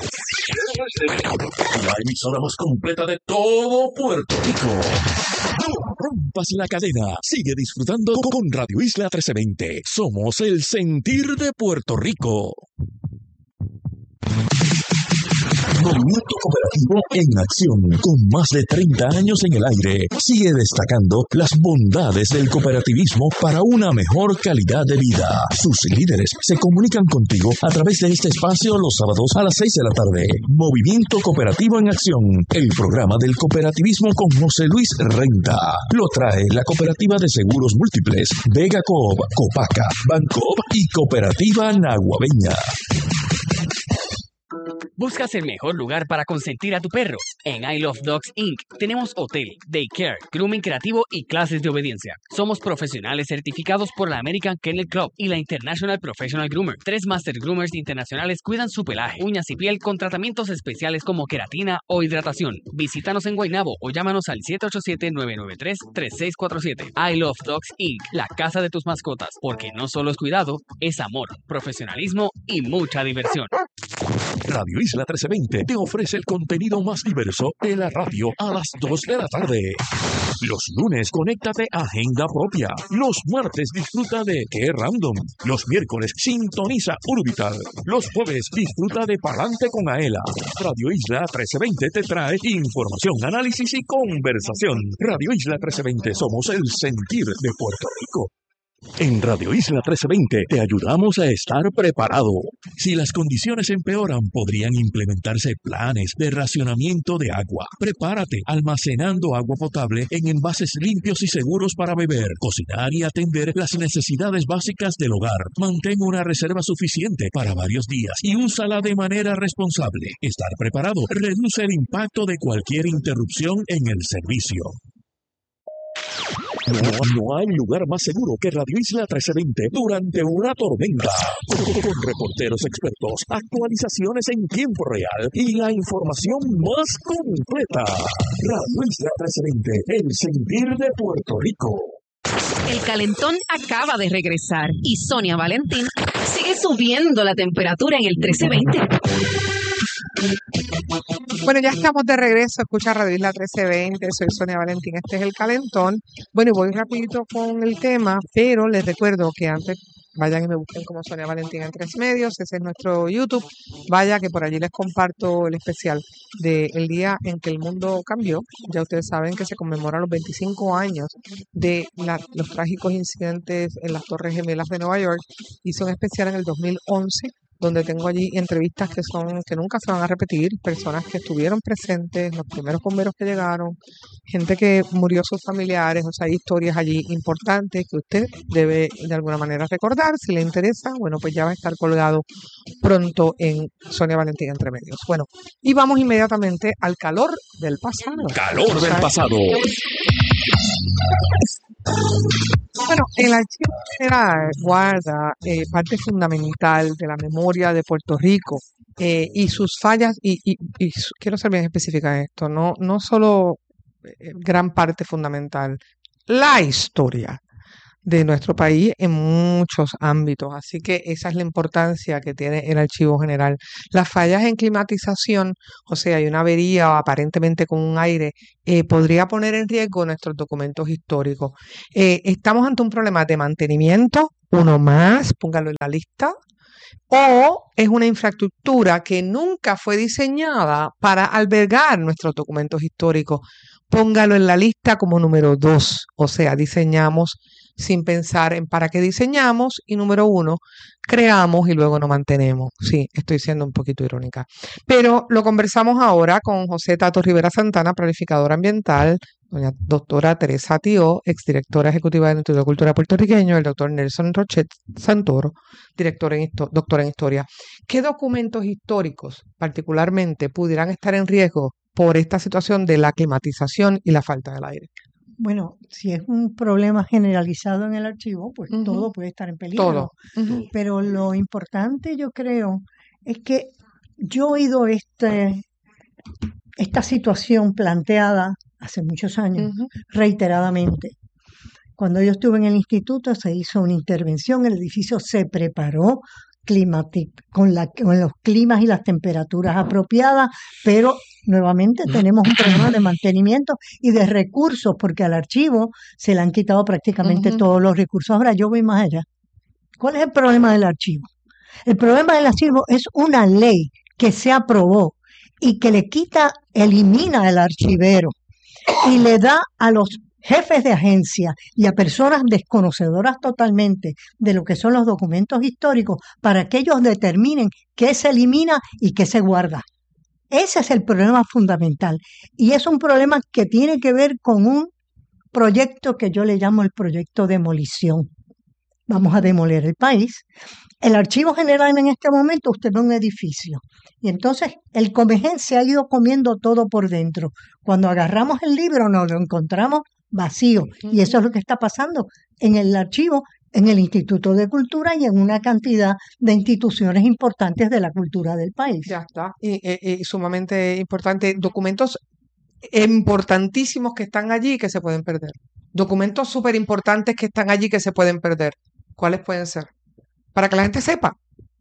la emisora más completa de todo Puerto Rico. No rompas la cadena. Sigue disfrutando con Radio Isla 1320. Somos el sentir de Puerto Rico. Movimiento Cooperativo en acción, con más de 30 años en el aire, sigue destacando las bondades del cooperativismo para una mejor calidad de vida. Sus líderes se comunican contigo a través de este espacio los sábados a las 6 de la tarde. Movimiento Cooperativo en acción, el programa del cooperativismo con José Luis Renta. Lo trae la Cooperativa de Seguros Múltiples, Vega Coop, Copaca, Bancoop y Cooperativa Naguabeña. ¿Buscas el mejor lugar para consentir a tu perro? En I Love Dogs Inc. tenemos hotel, daycare, grooming creativo y clases de obediencia. Somos profesionales certificados por la American Kennel Club y la International Professional Groomer. 3 Master Groomers internacionales cuidan su pelaje, uñas y piel con tratamientos especiales como queratina o hidratación. Visítanos en Guaynabo o llámanos al 787-993-3647. I Love Dogs Inc. La casa de tus mascotas, porque no solo es cuidado, es amor, profesionalismo y mucha diversión. Radio Isla 1320 te ofrece el contenido más diverso de la radio a las 2 de la tarde. Los lunes, conéctate a Agenda Propia. Los martes, disfruta de Qué Random. Los miércoles, sintoniza Urbital. Los jueves, disfruta de Palante con Aela. Radio Isla 1320 te trae información, análisis y conversación. Radio Isla 1320, somos el sentir de Puerto Rico. En Radio Isla 1320 te ayudamos a estar preparado. Si las condiciones empeoran, podrían implementarse planes de racionamiento de agua. Prepárate almacenando agua potable en envases limpios y seguros para beber, cocinar y atender las necesidades básicas del hogar. Mantén una reserva suficiente para varios días y úsala de manera responsable. Estar preparado reduce el impacto de cualquier interrupción en el servicio. No hay lugar más seguro que Radio Isla 1320 durante una tormenta. Con reporteros expertos, actualizaciones en tiempo real y la información más completa. Radio Isla 1320, el sentir de Puerto Rico. El calentón acaba de regresar y Sonia Valentín sigue subiendo la temperatura en el 1320. Bueno, ya estamos de regreso. Escucha Radio Isla 1320. Soy Sonia Valentín. Este es el calentón. Bueno, y voy rapidito con el tema, pero les recuerdo que antes vayan y me busquen como Sonia Valentín en 3 Medios. Ese es nuestro YouTube. Vaya que por allí les comparto el especial del día en que el mundo cambió. Ya ustedes saben que se conmemoran los 25 años de los trágicos incidentes en las Torres Gemelas de Nueva York. Hice un especial en el 2011 donde tengo allí entrevistas que nunca se van a repetir, personas que estuvieron presentes, los primeros bomberos que llegaron, gente que murió sus familiares, o sea, hay historias allí importantes que usted debe de alguna manera recordar. Si le interesa, bueno, pues ya va a estar colgado pronto en Sonia Valentín Entre Medios. Bueno, y vamos inmediatamente al calor del pasado. Calor del pasado. Bueno, el Archivo General guarda parte fundamental de la memoria de Puerto Rico, y sus fallas, quiero ser bien específica en esto, no solo gran parte fundamental, la historia de nuestro país en muchos ámbitos. Así que esa es la importancia que tiene el Archivo General. Las fallas en climatización, o sea, hay una avería aparentemente con un aire, podría poner en riesgo nuestros documentos históricos. Estamos ante un problema de mantenimiento, uno más, póngalo en la lista, o es una infraestructura que nunca fue diseñada para albergar nuestros documentos históricos. Póngalo en la lista como número 2, o sea, diseñamos sin pensar en para qué diseñamos y número 1, creamos y luego no mantenemos. Sí, estoy siendo un poquito irónica. Pero lo conversamos ahora con José Tato Rivera Santana, planificadora ambiental, doña doctora Teresa Tío, exdirectora ejecutiva del Instituto de Cultura Puertorriqueño, el doctor Nelson Rochet Santoro, doctor en Historia. ¿Qué documentos históricos particularmente pudieran estar en riesgo por esta situación de la climatización y la falta del aire? Bueno, si es un problema generalizado en el archivo, pues todo puede estar en peligro. Todo. Pero lo importante, yo creo, es que yo he oído esta situación planteada hace muchos años, reiteradamente. Cuando yo estuve en el instituto se hizo una intervención, el edificio se preparó con los climas y las temperaturas apropiadas, pero nuevamente tenemos un problema de mantenimiento y de recursos, porque al archivo se le han quitado prácticamente todos los recursos. Ahora yo voy más allá. ¿Cuál es el problema del archivo? El problema del archivo es una ley que se aprobó y que elimina el archivero y le da a los jefes de agencia y a personas desconocedoras totalmente de lo que son los documentos históricos para que ellos determinen qué se elimina y qué se guarda. Ese es el problema fundamental y es un problema que tiene que ver con un proyecto que yo le llamo el proyecto demolición. Vamos a demoler el país. El Archivo General en este momento, usted ve un edificio y entonces el Comején se ha ido comiendo todo por dentro. Cuando agarramos el libro nos lo encontramos vacío y eso es lo que está pasando en el archivo, en el Instituto de Cultura y en una cantidad de instituciones importantes de la cultura del país. Ya está, y sumamente importante, documentos importantísimos que están allí y que se pueden perder, documentos súper importantes que están allí que se pueden perder. ¿Cuáles pueden ser? Para que la gente sepa.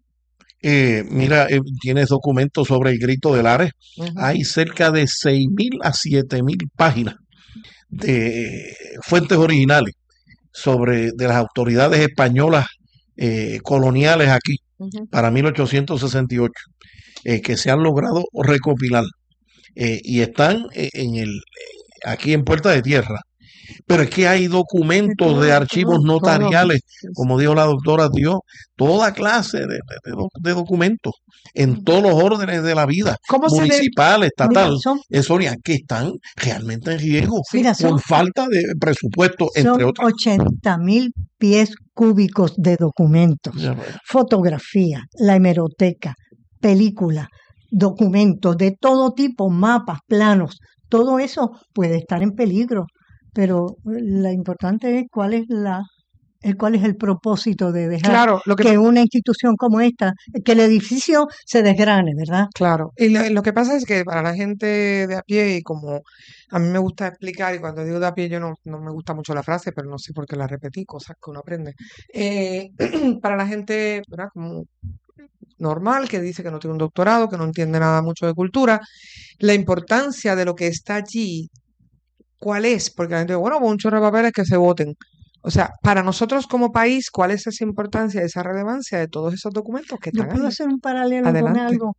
Tienes documentos sobre el Grito de Lares. Hay cerca de 6.000 a 7.000 páginas de fuentes originales de las autoridades españolas coloniales aquí para 1868 que se han logrado recopilar y están aquí en Puerta de Tierra. Pero es que hay documentos de archivos notariales, como dijo la doctora Tío, toda clase de documentos en todos los órdenes de la vida, municipal, estatal, Sonia, que están realmente en riesgo por falta de presupuesto, entre otras. 80.000 pies cúbicos de documentos, fotografía, la hemeroteca, película, documentos de todo tipo, mapas, planos, todo eso puede estar en peligro. Pero lo importante es cuál es el propósito de dejar que una institución como esta, que el edificio se desgrane, ¿verdad? Claro, y lo que pasa es que para la gente de a pie, y como a mí me gusta explicar, y cuando digo de a pie yo no me gusta mucho la frase, pero no sé por qué la repetí, cosas que uno aprende. Para la gente, ¿verdad? Como normal, que dice que no tiene un doctorado, que no entiende nada mucho de cultura, la importancia de lo que está allí. ¿Cuál es? Porque la gente dice, bueno, un chorro de papeles que se voten. O sea, para nosotros como país, ¿cuál es esa importancia, esa relevancia de todos esos documentos que están ahí? Yo puedo hacer un paralelo con algo.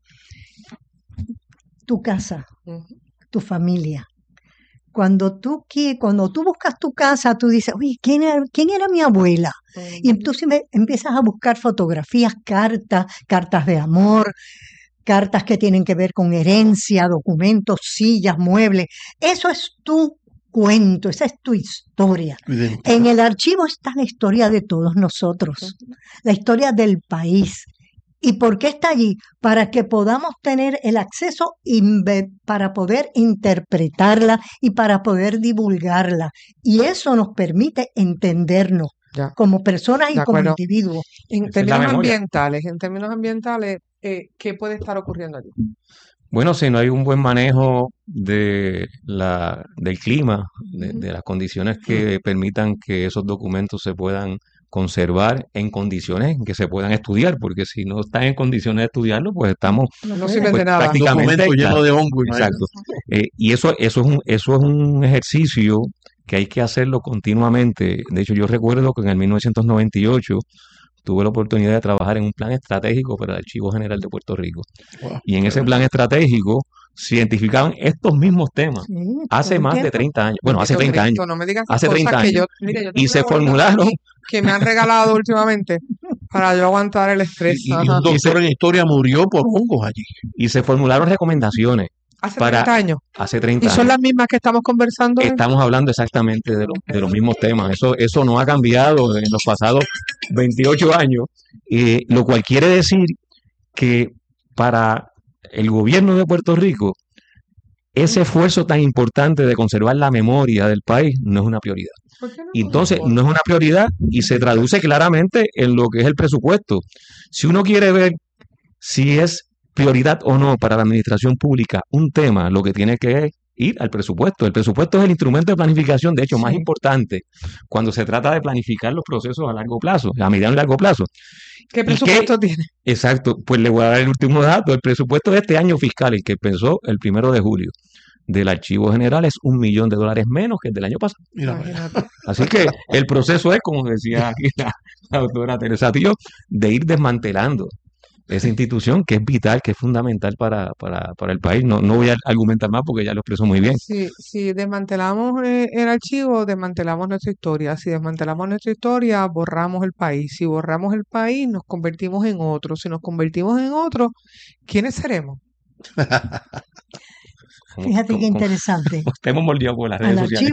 Tu casa, tu familia. Cuando tú buscas tu casa, tú dices, oye, ¿quién era mi abuela? Y entonces empiezas a buscar fotografías, cartas de amor, cartas que tienen que ver con herencia, documentos, sillas, muebles. Eso es tu cuento, esa es tu historia. En el archivo está la historia de todos nosotros, la historia del país. ¿Y por qué está allí? Para que podamos tener el acceso para poder interpretarla y para poder divulgarla. Y eso nos permite entendernos como personas y como individuos. En términos ambientales, ¿qué puede estar ocurriendo allí? Bueno, si no hay un buen manejo del clima, de las condiciones que permitan que esos documentos se puedan conservar en condiciones en que se puedan estudiar, porque si no están en condiciones de estudiarlo, pues estamos No sirven de nada. prácticamente, Documento lleno claro, de hongo, imagínate. exacto. Y eso es un ejercicio que hay que hacerlo continuamente. De hecho, yo recuerdo que en el 1998 tuve la oportunidad de trabajar en un plan estratégico para el Archivo General de Puerto Rico. Wow, Y en ese qué plan bueno. estratégico se identificaban estos mismos temas Sí, todo hace el más de tiempo. 30 años. Bueno, hace Bendito 30 años. Cristo, no me digas esas Hace 30 cosas que años. mire, yo Y tengo se una bolita formularon, aquí que me han regalado últimamente para yo aguantar el estrés. Y un Ajá. doctor en historia murió por hongos allí. y se formularon recomendaciones Hace para 30 años. hace Y 30 son años. las mismas que estamos conversando hoy. Estamos hablando exactamente de los mismos temas. Eso no ha cambiado en los pasados 28 años, lo cual quiere decir que para el gobierno de Puerto Rico, ese esfuerzo tan importante de conservar la memoria del país no es una prioridad. ¿Por qué no? Y entonces no es una prioridad y se traduce claramente en lo que es el presupuesto. Si uno quiere ver si es prioridad o no para la administración pública un tema, lo que tiene que ir al presupuesto. El presupuesto es el instrumento de planificación, de hecho, más Sí. importante cuando se trata de planificar los procesos a largo plazo, a mediano y largo plazo. ¿Qué ¿Y qué? presupuesto tiene? Exacto, pues le voy a dar el último dato. El presupuesto de este año fiscal, el que empezó el 1 de julio, del Archivo General es $1 millón menos que el del año pasado. Mira, para allá. Imagínate. Así que el proceso es, como decía aquí la doctora Teresa Tío, de ir desmantelando esa institución que es vital, que es fundamental para el país. No voy a argumentar más porque ya lo expresó muy bien. Si desmantelamos el archivo, desmantelamos nuestra historia. Si desmantelamos nuestra historia, borramos el país. Si borramos el país, nos convertimos en otro. Si nos convertimos en otro, ¿quiénes seremos? Fíjate qué interesante. Estemos mordidos por las redes Al sociales.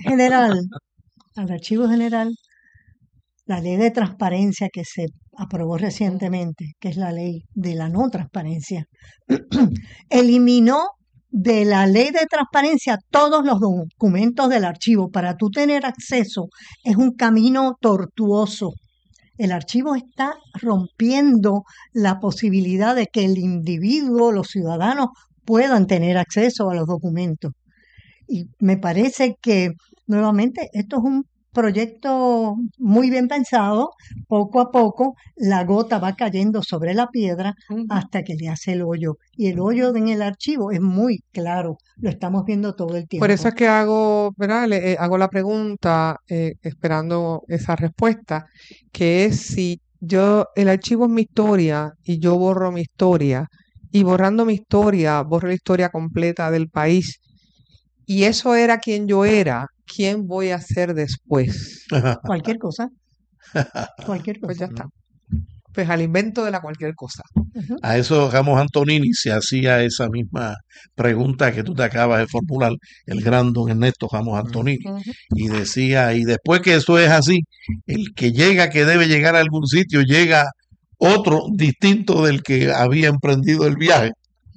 archivo general, la ley de transparencia que se aprobó recientemente, que es la ley de la no transparencia, eliminó de la ley de transparencia todos los documentos del archivo. Para tú tener acceso es un camino tortuoso. El archivo está rompiendo la posibilidad de que el individuo, los ciudadanos, puedan tener acceso a los documentos. Y me parece que, nuevamente, esto es un proyecto muy bien pensado. Poco a poco la gota va cayendo sobre la piedra hasta que le hace el hoyo. Y el hoyo en el archivo es muy claro, lo estamos viendo todo el tiempo. Por eso es que hago, ¿verdad? Hago la pregunta esperando esa respuesta, que es si el archivo es mi historia y yo borro mi historia, y borrando mi historia, borro la historia completa del país, y eso era quien yo era, ¿quién voy a ser después? Cualquier cosa. Cualquier Pues ya cosa. está. Pues al invento de la cualquier cosa. A eso Ramos Antonini se hacía esa misma pregunta que tú te acabas de formular, el gran don Ernesto Ramos Antonini. Y decía, y después que eso es así, el que llega, que debe llegar a algún sitio, llega otro distinto del que había emprendido el viaje.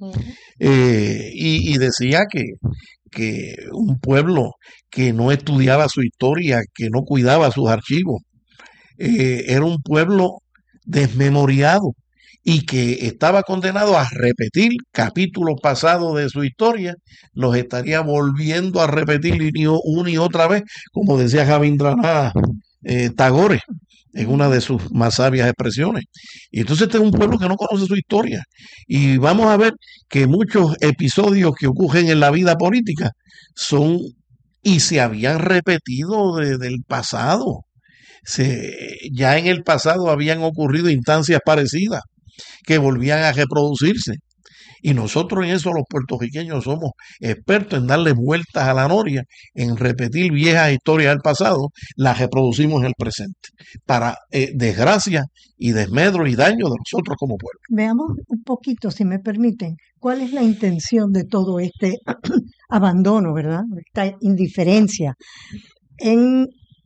Y decía que un pueblo que no estudiaba su historia, que no cuidaba sus archivos, era un pueblo desmemoriado y que estaba condenado a repetir capítulos pasados de su historia, los estaría volviendo a repetir una y otra vez, como decía Rabindranath Tagore en una de sus más sabias expresiones. Y entonces este es un pueblo que no conoce su historia. Y vamos a ver que muchos episodios que ocurren en la vida política son y se habían repetido del pasado. Ya en el pasado habían ocurrido instancias parecidas que volvían a reproducirse. Y nosotros en eso los puertorriqueños somos expertos en darle vueltas a la noria, en repetir viejas historias del pasado, las reproducimos en el presente, para desgracia y desmedro y daño de nosotros como pueblo. Veamos un poquito, si me permiten, cuál es la intención de todo este abandono, ¿verdad? Esta indiferencia. En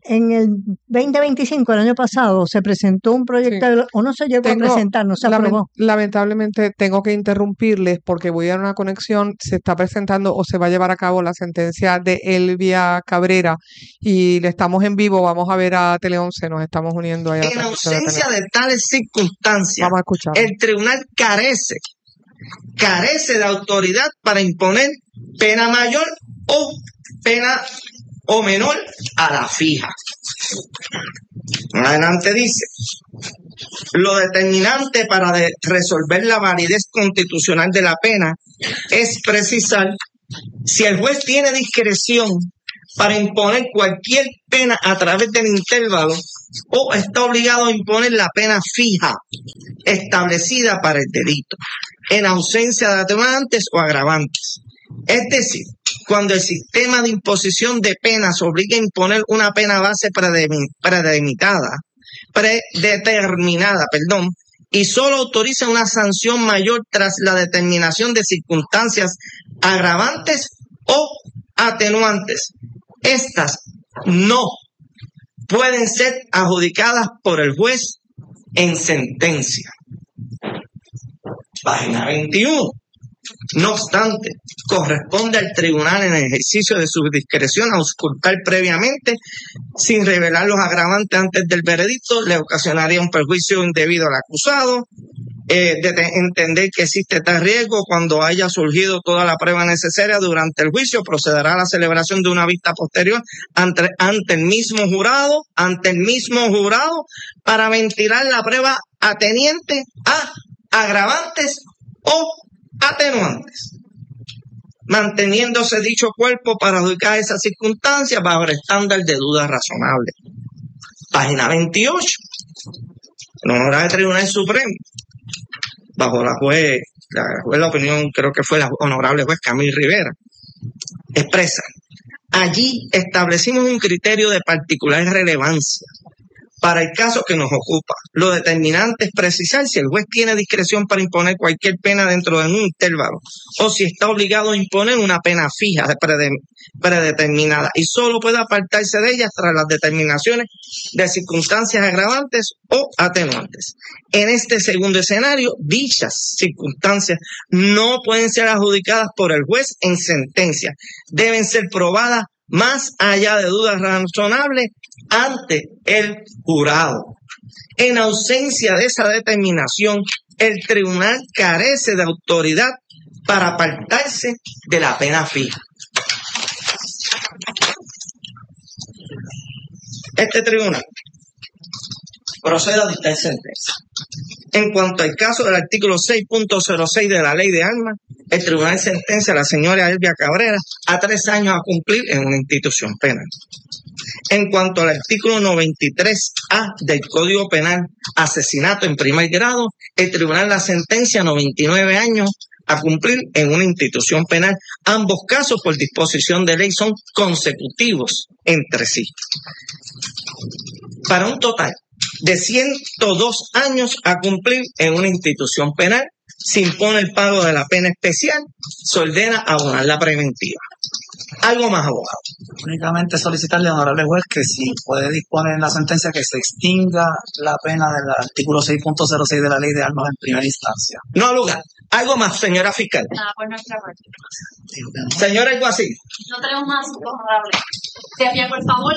En el 2025, el año pasado, se presentó un proyecto, o no se llegó a presentar, no se aprobó. Lamentablemente tengo que interrumpirles porque voy a dar una conexión. Se está presentando o se va a llevar a cabo la sentencia de Elvia Cabrera y le estamos en vivo. Vamos a ver a Tele 11, nos estamos uniendo ahí a la En transmisión de Tele ausencia 11. de tales circunstancias, Vamos a escuchar. el tribunal carece de autoridad para imponer pena mayor o pena o menor a la fija. Adelante dice, lo determinante para resolver la validez constitucional de la pena es precisar si el juez tiene discreción para imponer cualquier pena a través del intervalo o está obligado a imponer la pena fija establecida para el delito, en ausencia de atenuantes o agravantes. Es decir, cuando el sistema de imposición de penas obliga a imponer una pena base predeterminada, y solo autoriza una sanción mayor tras la determinación de circunstancias agravantes o atenuantes. Estas no pueden ser adjudicadas por el juez en sentencia. Página 21. No obstante, corresponde al tribunal en el ejercicio de su discreción auscultar previamente, sin revelar los agravantes antes del veredicto, le ocasionaría un perjuicio indebido al acusado, entender que existe tal riesgo cuando haya surgido toda la prueba necesaria durante el juicio, procederá a la celebración de una vista posterior ante el mismo jurado para ventilar la prueba ateniente a agravantes o atenuantes, manteniéndose dicho cuerpo para adjudicar esas circunstancias bajo el estándar de duda razonable. Página 28. El Honorable Tribunal Supremo, bajo la opinión, creo que fue la Honorable Juez Camil Rivera, expresa: allí establecimos un criterio de particular relevancia para el caso que nos ocupa. Lo determinante es precisar si el juez tiene discreción para imponer cualquier pena dentro de un intervalo o si está obligado a imponer una pena fija predeterminada y solo puede apartarse de ellas tras las determinaciones de circunstancias agravantes o atenuantes. En este segundo escenario, dichas circunstancias no pueden ser adjudicadas por el juez en sentencia. Deben ser probadas más allá de dudas razonables ante el jurado. En ausencia de esa determinación, el tribunal carece de autoridad para apartarse de la pena fija. Este tribunal procede a dictar sentencia. En cuanto al caso del artículo 6.06 de la Ley de Armas, el tribunal sentencia a la señora Elvia Cabrera a 3 años a cumplir en una institución penal. En cuanto al artículo 93A del Código Penal, asesinato en primer grado, el tribunal la sentencia a 99 años a cumplir en una institución penal. Ambos casos, por disposición de ley, son consecutivos entre sí. Para un total de 102 años a cumplir en una institución penal, se impone el pago de la pena especial, se ordena abonar la preventiva. Algo más, abogado. Únicamente solicitarle al honorable juez que si puede disponer en la sentencia que se extinga la pena del artículo 6.06 de la Ley de Armas en primera instancia. No al lugar. Algo más, señora fiscal. Nada, por nuestra parte. Señora alguacil. No tenemos más asuntos, honorable. Sería, por favor,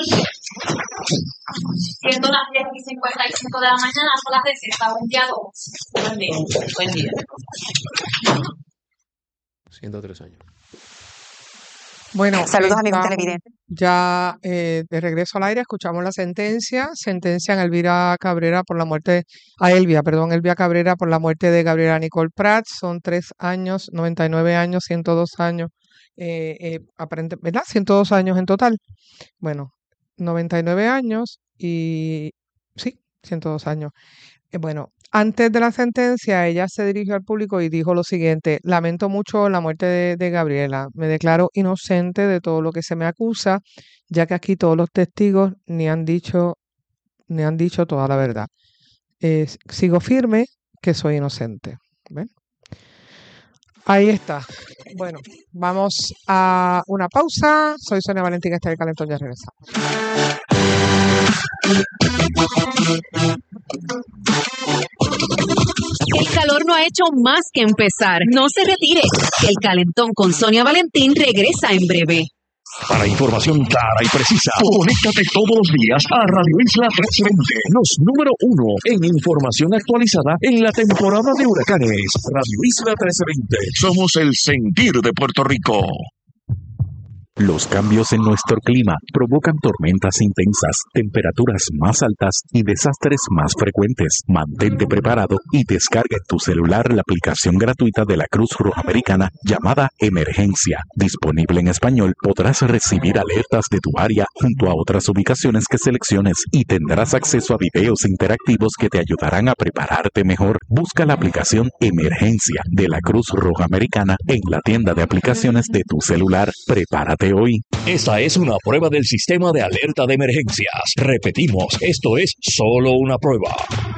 siendo las 10:55 de la mañana, son las 10. Buen día a todos. Buen día. Buen día. 103 años. Bueno, saludos amigos televidentes. Ya de regreso al aire, escuchamos la sentencian a Elvia Cabrera por la muerte, Elvia Cabrera por la muerte de Gabriela Nicole Prats. Son 3 años, 99 años, 102 años, ¿verdad? 102 años en total. Bueno, 99 años y sí, 102 años. Bueno, antes de la sentencia, ella se dirigió al público y dijo lo siguiente: lamento mucho la muerte de Gabriela. Me declaro inocente de todo lo que se me acusa, ya que aquí todos los testigos ni han dicho toda la verdad. Sigo firme que soy inocente. ¿Ven? Ahí está. Bueno, vamos a una pausa. Soy Sonia Valentín, este es el Calentón, ya regresamos. El calor no ha hecho más que empezar. No se retire. El Calentón con Sonia Valentín regresa en breve. Para información clara y precisa, conéctate todos los días a Radio Isla 1320, los número 1 en información actualizada en la temporada de huracanes. Radio Isla 1320, somos el sentir de Puerto Rico. Los cambios en nuestro clima provocan tormentas intensas, temperaturas más altas y desastres más frecuentes. Mantente preparado y descarga en tu celular la aplicación gratuita de la Cruz Roja Americana llamada Emergencia. Disponible en español, podrás recibir alertas de tu área junto a otras ubicaciones que selecciones y tendrás acceso a videos interactivos que te ayudarán a prepararte mejor. Busca la aplicación Emergencia de la Cruz Roja Americana en la tienda de aplicaciones de tu celular. Prepárate hoy. Esta es una prueba del sistema de alerta de emergencias. Repetimos, esto es solo una prueba.